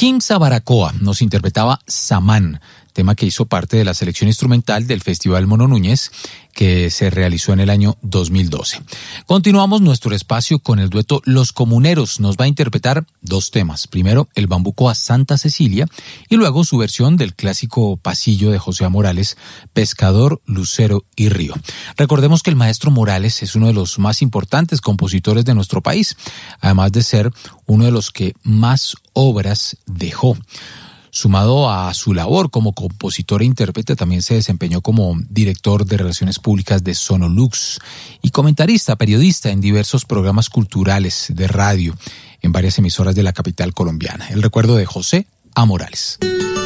Quimsa Baracoa nos interpretaba Samán, tema que hizo parte de la selección instrumental del Festival Mono Núñez, que se realizó en el año 2012. Continuamos nuestro espacio con el dueto Los Comuneros. Nos va a interpretar dos temas. Primero, el bambuco a Santa Cecilia y luego su versión del clásico pasillo de José A. Morales, Pescador, Lucero y Río. Recordemos que el maestro Morales es uno de los más importantes compositores de nuestro país, además de ser uno de los que más obras dejó. Sumado a su labor como compositor e intérprete, también se desempeñó como director de Relaciones Públicas de Sonolux y comentarista, periodista en diversos programas culturales de radio en varias emisoras de la capital colombiana. El recuerdo de José A. Morales.